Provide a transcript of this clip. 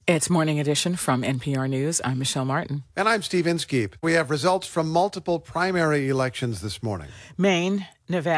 It's Morning Edition from NPR News. I'm Michelle Martin. And I'm Steve Inskeep. We have results from multiple primary elections this morning. Maine, Nevada.